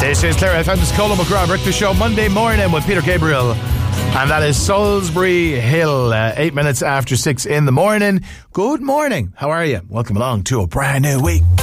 This is Clare FM's Colin McGrath Breakfast Show Monday morning with Peter Gabriel. And that is Salisbury Hill, 8 minutes after 6 in the morning. Good morning. How are you? Welcome along to a brand new week.